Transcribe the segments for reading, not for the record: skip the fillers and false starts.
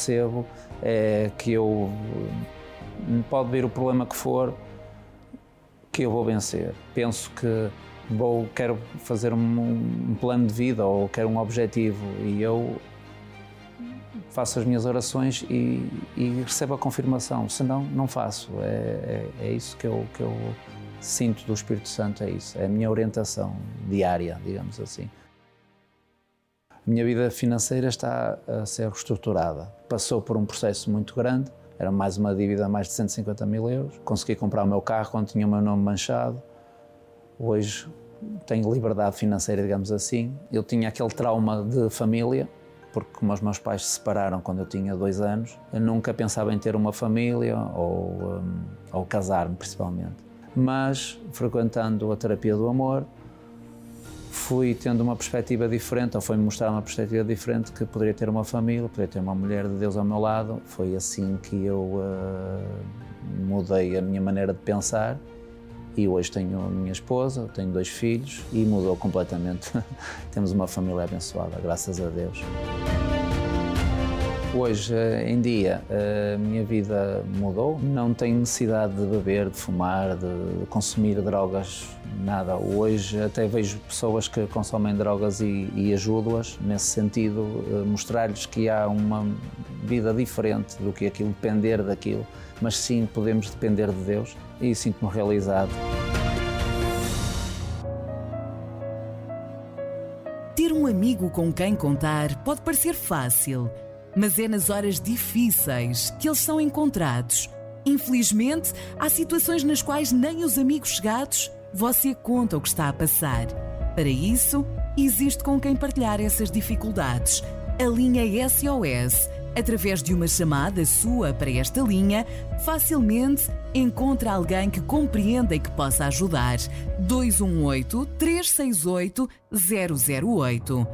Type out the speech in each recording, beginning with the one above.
percebo é que eu, pode vir o problema que for, que eu vou vencer. Penso que quero fazer um plano de vida ou quero um objetivo e eu faço as minhas orações e recebo a confirmação, senão não faço. É isso que eu sinto do Espírito Santo, é isso, é a minha orientação diária, digamos assim. A minha vida financeira está a ser reestruturada. Passou por um processo muito grande, era mais uma dívida de mais de 150 mil euros. Consegui comprar o meu carro quando tinha o meu nome manchado. Hoje tenho liberdade financeira, digamos assim. Eu tinha aquele trauma de família, porque como os meus pais se separaram quando eu tinha 2 anos, eu nunca pensava em ter uma família ou casar-me, principalmente. Mas, frequentando a terapia do amor, fui tendo uma perspectiva diferente, ou foi-me mostrar uma perspectiva diferente, que poderia ter uma família, poderia ter uma mulher de Deus ao meu lado. Foi assim que eu mudei a minha maneira de pensar e hoje tenho a minha esposa, tenho 2 filhos e mudou completamente. Temos uma família abençoada, graças a Deus. Hoje em dia a minha vida mudou, não tenho necessidade de beber, de fumar, de consumir drogas, nada. Hoje até vejo pessoas que consomem drogas e ajudo-as nesse sentido, mostrar-lhes que há uma vida diferente do que aquilo, depender daquilo, mas sim podemos depender de Deus e sinto-me realizado. Ter um amigo com quem contar pode parecer fácil, mas é nas horas difíceis que eles são encontrados. Infelizmente, há situações nas quais nem os amigos chegados você conta o que está a passar. Para isso, existe com quem partilhar essas dificuldades. A linha SOS. Através de uma chamada sua para esta linha, facilmente encontra alguém que compreenda e que possa ajudar. 218-368-008.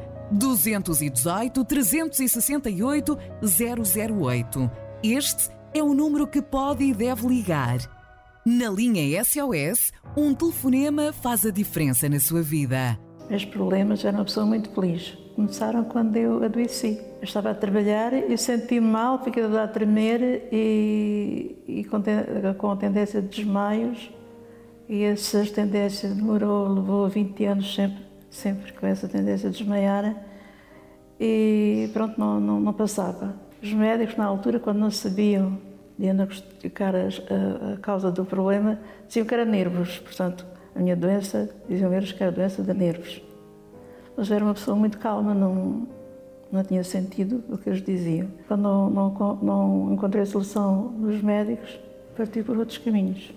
218-368-008. Este é o número que pode e deve ligar. Na linha SOS, um telefonema faz a diferença na sua vida. Meus problemas, era uma pessoa muito feliz. Começaram quando eu adoeci. Eu estava a trabalhar e senti-me mal, fiquei a tremer e com tendência de desmaios. E essa tendência levou 20 anos sempre com essa tendência de desmaiar. E pronto, não passava. Os médicos, na altura, quando não sabiam diagnosticar a causa do problema, diziam que era nervos. Portanto, a minha doença, diziam eles que era doença de nervos. Mas eu era uma pessoa muito calma, não tinha sentido o que eles diziam. Quando não encontrei a solução nos médicos, parti por outros caminhos.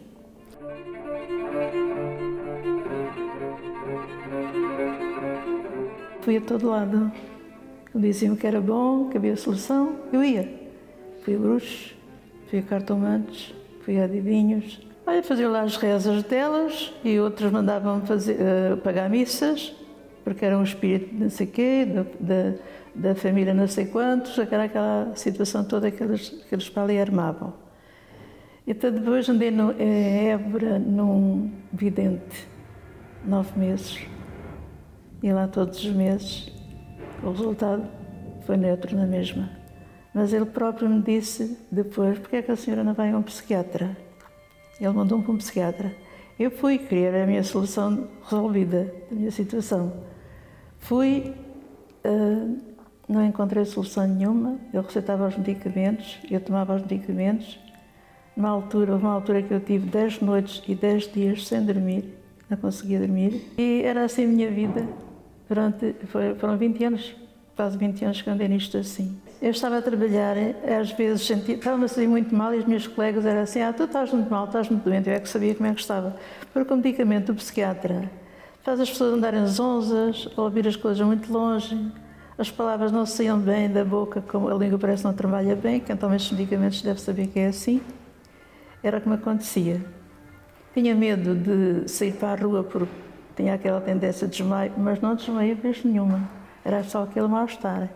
Fui a todo lado. Diziam que era bom, que havia solução, eu ia. Fui a bruxos, fui a cartomantes, fui a adivinhos. Olha, faziam lá as rezas delas e outros mandavam pagar missas, porque era um espírito de não sei quê, da família não sei quantos, aquela situação toda que eles para ali armavam. Então depois andei em Évora num vidente, 9 meses, e lá todos os meses. O resultado foi neutro na mesma. Mas ele próprio me disse depois, porque é que a senhora não vai a um psiquiatra? Ele mandou-me para um psiquiatra. Eu fui, queria a minha solução resolvida, da minha situação. Fui, não encontrei solução nenhuma, ele receitava os medicamentos, eu tomava os medicamentos. Houve uma altura que eu tive 10 noites e 10 dias sem dormir, não conseguia dormir. E era assim a minha vida. Foram 20 anos, quase 20 anos que andei nisto assim. Eu estava a trabalhar, às vezes estava-me a sentir muito mal e os meus colegas eram assim, tu estás muito mal, estás muito doente, eu é que sabia como é que estava. Porque o medicamento do psiquiatra faz as pessoas andarem zonzas, a ouvir as coisas muito longe, as palavras não saíam bem da boca, como a língua parece que não trabalha bem, quem toma estes medicamentos deve saber que é assim. Era como acontecia. Tinha medo de sair para a rua porque tinha aquela tendência de desmaio, mas não desmaio vez nenhuma. Era só aquele mal-estar.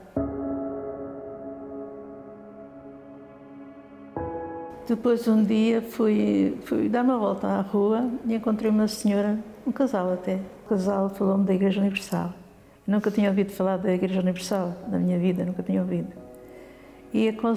Depois um dia fui dar uma volta à rua e encontrei uma senhora, um casal até. O casal falou-me da Igreja Universal. Eu nunca tinha ouvido falar da Igreja Universal na minha vida, nunca tinha ouvido. E